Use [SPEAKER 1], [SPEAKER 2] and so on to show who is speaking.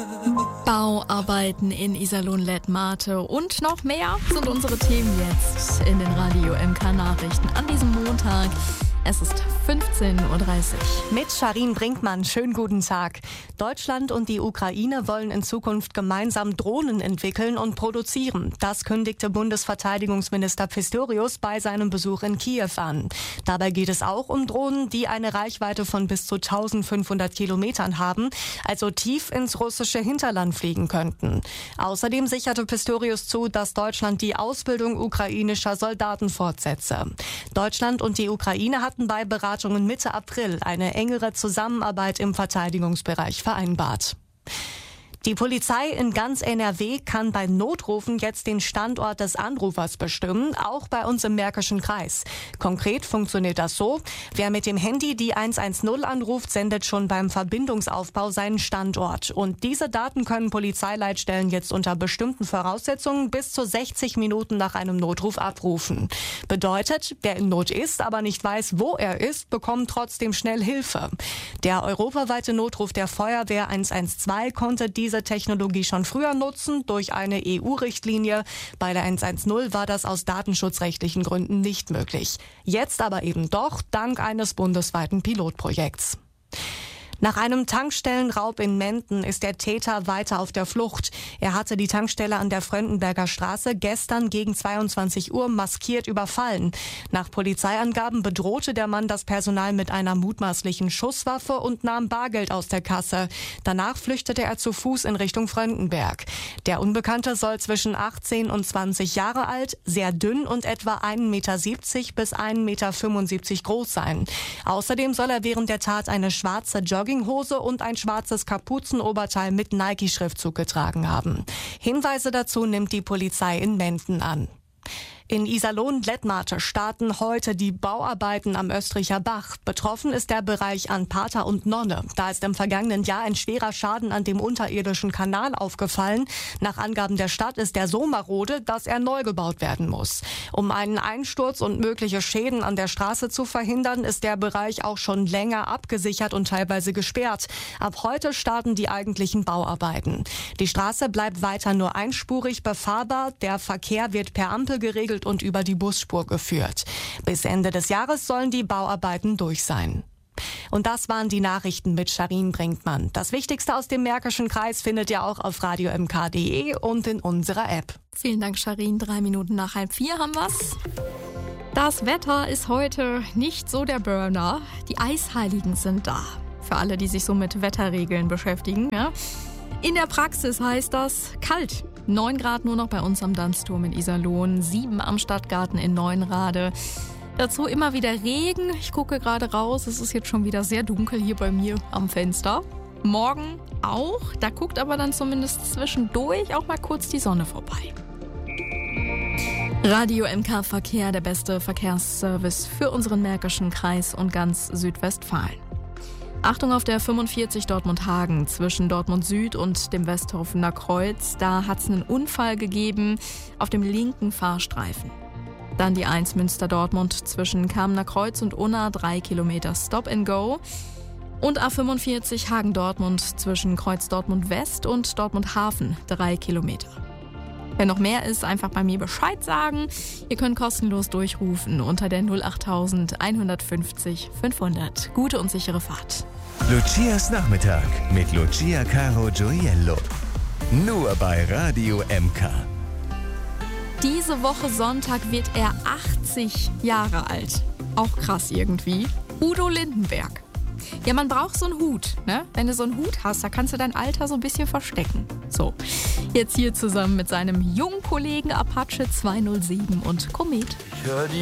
[SPEAKER 1] Bauarbeiten in Iserlohn-Lettmate und noch mehr sind unsere Themen jetzt in den Radio MK Nachrichten an diesem Montag. Es ist 15.30 Uhr.
[SPEAKER 2] Mit Sharin Brinkmann, schönen guten Tag. Deutschland und die Ukraine wollen in Zukunft gemeinsam Drohnen entwickeln und produzieren. Das kündigte Bundesverteidigungsminister Pistorius bei seinem Besuch in Kiew an. Dabei geht es auch um Drohnen, die eine Reichweite von bis zu 1500 Kilometern haben, also tief ins russische Hinterland fliegen könnten. Außerdem sicherte Pistorius zu, dass Deutschland die Ausbildung ukrainischer Soldaten fortsetze. Deutschland und die Ukraine hatten bei Beratungen Mitte April eine engere Zusammenarbeit im Verteidigungsbereich vereinbart. Die Polizei in ganz NRW kann bei Notrufen jetzt den Standort des Anrufers bestimmen, auch bei uns im Märkischen Kreis. Konkret funktioniert das so: Wer mit dem Handy die 110 anruft, sendet schon beim Verbindungsaufbau seinen Standort. Und diese Daten können Polizeileitstellen jetzt unter bestimmten Voraussetzungen bis zu 60 Minuten nach einem Notruf abrufen. Bedeutet, wer in Not ist, aber nicht weiß, wo er ist, bekommt trotzdem schnell Hilfe. Der europaweite Notruf der Feuerwehr 112 konnte diese Technologie schon früher nutzen, durch eine EU-Richtlinie. Bei der 110 war das aus datenschutzrechtlichen Gründen nicht möglich. Jetzt aber eben doch, dank eines bundesweiten Pilotprojekts. Nach einem Tankstellenraub in Menden ist der Täter weiter auf der Flucht. Er hatte die Tankstelle an der Fröndenberger Straße gestern gegen 22 Uhr maskiert überfallen. Nach Polizeiangaben bedrohte der Mann das Personal mit einer mutmaßlichen Schusswaffe und nahm Bargeld aus der Kasse. Danach flüchtete er zu Fuß in Richtung Fröndenberg. Der Unbekannte soll zwischen 18 und 20 Jahre alt, sehr dünn und etwa 1,70 Meter bis 1,75 Meter groß sein. Außerdem soll er während der Tat eine schwarze Jogginghose und ein schwarzes Kapuzenoberteil mit Nike-Schriftzug getragen haben. Hinweise dazu nimmt die Polizei in Menden an. In Iserlohn-Lettmate starten heute die Bauarbeiten am Östricher Bach. Betroffen ist der Bereich an Pater und Nonne. Da ist im vergangenen Jahr ein schwerer Schaden an dem unterirdischen Kanal aufgefallen. Nach Angaben der Stadt ist der so marode, dass er neu gebaut werden muss. Um einen Einsturz und mögliche Schäden an der Straße zu verhindern, ist der Bereich auch schon länger abgesichert und teilweise gesperrt. Ab heute starten die eigentlichen Bauarbeiten. Die Straße bleibt weiter nur einspurig befahrbar. Der Verkehr wird per Ampel geregelt und über die Busspur geführt. Bis Ende des Jahres sollen die Bauarbeiten durch sein. Und das waren die Nachrichten mit Sharin Brinkmann. Das Wichtigste aus dem Märkischen Kreis findet ihr auch auf radiomk.de und in unserer App.
[SPEAKER 1] Vielen Dank, Sharin. 3 Minuten nach 3:30 haben wir's. Das Wetter ist heute nicht so der Burner. Die Eisheiligen sind da. Für alle, die sich so mit Wetterregeln beschäftigen. Ja. In der Praxis heißt das kalt. 9 Grad nur noch bei uns am Danzturm in Iserlohn, 7 am Stadtgarten in Neuenrade. Dazu immer wieder Regen. Ich gucke gerade raus, es ist jetzt schon wieder sehr dunkel hier bei mir am Fenster. Morgen auch, da guckt aber dann zumindest zwischendurch auch mal kurz die Sonne vorbei. Radio MK Verkehr, der beste Verkehrsservice für unseren Märkischen Kreis und ganz Südwestfalen. Achtung auf der 45 Dortmund-Hagen zwischen Dortmund Süd und dem Westhofener Kreuz. Da hat es einen Unfall gegeben auf dem linken Fahrstreifen. Dann die 1 Münster-Dortmund zwischen Kamener Kreuz und Unna, 3 Kilometer Stop and Go. Und A45 Hagen-Dortmund zwischen Kreuz Dortmund West und Dortmund Hafen, 3 Kilometer. Wenn noch mehr ist, einfach bei mir Bescheid sagen. Ihr könnt kostenlos durchrufen unter der 08000 150 500. Gute und sichere Fahrt.
[SPEAKER 3] Lucias Nachmittag mit Lucia Caro Gioiello. Nur bei Radio MK.
[SPEAKER 1] Diese Woche Sonntag wird er 80 Jahre alt. Auch krass irgendwie. Udo Lindenberg. Ja, man braucht so einen Hut, ne? Wenn du so einen Hut hast, da kannst du dein Alter so ein bisschen verstecken. So, jetzt hier zusammen mit seinem jungen Kollegen Apache 207 und Komet.
[SPEAKER 4] Ich höre die